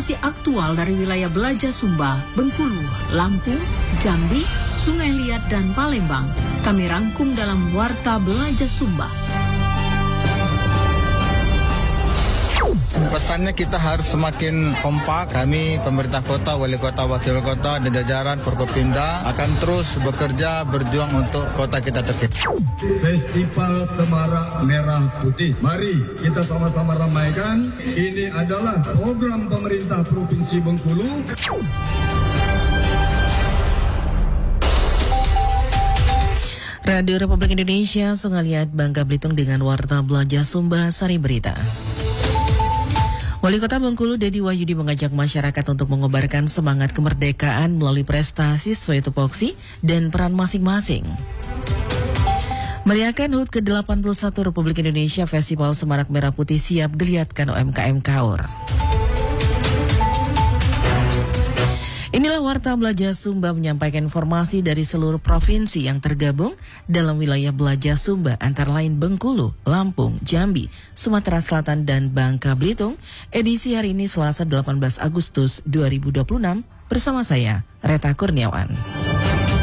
informasi aktual dari wilayah Belaja Sumba, Bengkulu, Lampung, Jambi, Sungai Liat, dan Palembang. Kami rangkum dalam Warta Belaja Sumba. Pesannya kita harus semakin kompak. Kami pemerintah kota, wali kota, wakil kota, dan jajaran Forkopimda akan terus bekerja berjuang untuk kota kita tersebut. Festival Semarak Merah Putih. Mari kita sama-sama ramaikan. Ini adalah program pemerintah Provinsi Bengkulu. Radio Republik Indonesia, Sungai Liat, Bangka Belitung dengan Warta Belaja Sumba, Sari Berita. Wali Kota Bengkulu Dedi Wahyudi mengajak masyarakat untuk mengobarkan semangat kemerdekaan melalui prestasi sesuai tupoksi dan peran masing-masing. Meriahkan HUT ke-81 Republik Indonesia, Festival Semarak Merah Putih siap geliatkan UMKM Kaur. Inilah Warta Belaja Sumba menyampaikan informasi dari seluruh provinsi yang tergabung dalam wilayah Belaja Sumba antara lain Bengkulu, Lampung, Jambi, Sumatera Selatan, dan Bangka Belitung. Edisi hari ini Selasa 18 Agustus 2026 bersama saya, Reta Kurniawan.